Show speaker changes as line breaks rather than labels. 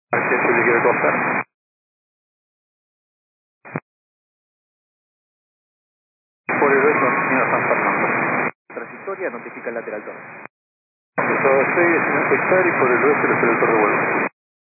Gracias, si le quiere coger. Por el resto, señora San Fernando.
Trayectoria, notifica el lateral 2.
Estado 6, señor Peixar, y por el resto el director de vuelo.